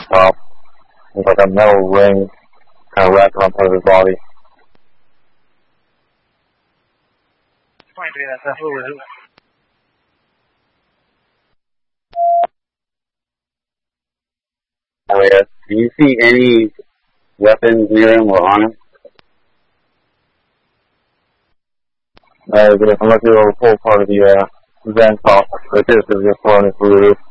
top. It's like a metal ring kind of wrapped around part of his body. 23, that's who was it? Oh yeah. Do you see any weapons near him or on him? Good. I'm looking over the full part of the vent top. Right there, so just on his roof.